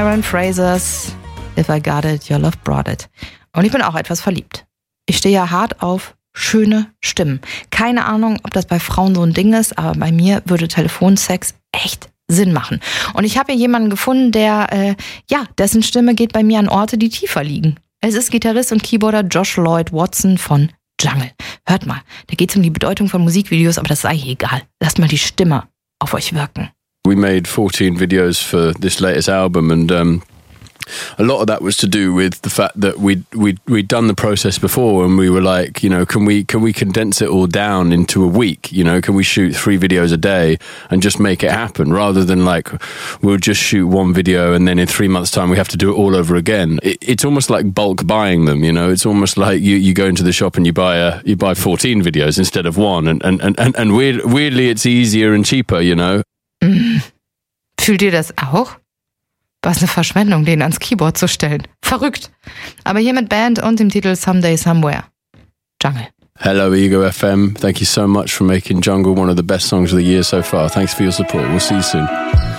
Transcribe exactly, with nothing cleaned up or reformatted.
Aaron Frasers If I Got It, Your Love Brought It. Und ich bin auch etwas verliebt. Ich stehe ja hart auf schöne Stimmen. Keine Ahnung, ob das bei Frauen so ein Ding ist, aber bei mir würde Telefonsex echt Sinn machen. Und ich habe hier jemanden gefunden, der, äh, ja, dessen Stimme geht bei mir an Orte, die tiefer liegen. Es ist Gitarrist und Keyboarder Josh Lloyd Watson von Jungle. Hört mal, da geht es um die Bedeutung von Musikvideos, aber das sei egal. Lasst mal die Stimme auf euch wirken. We made fourteen videos for this latest album, and um, a lot of that was to do with the fact that we'd, we'd, we'd done the process before, and we were like, you know, can we can we condense it all down into a week? You know, can we shoot three videos a day and just make it happen, rather than like we'll just shoot one video and then in three months' time we have to do it all over again. It, it's almost like bulk buying them, you know. It's almost like you, you go into the shop and you buy a you buy fourteen videos instead of one, and and and and weird, weirdly it's easier and cheaper, you know. Mm. Fühlt ihr das auch? Was eine Verschwendung, den ans Keyboard zu stellen. Verrückt. Aber hier mit Band und dem Titel Someday Somewhere. Jungle. Hello, Ego F M. Thank you so much for making Jungle one of the best songs of the year so far. Thanks for your support. We'll see you soon.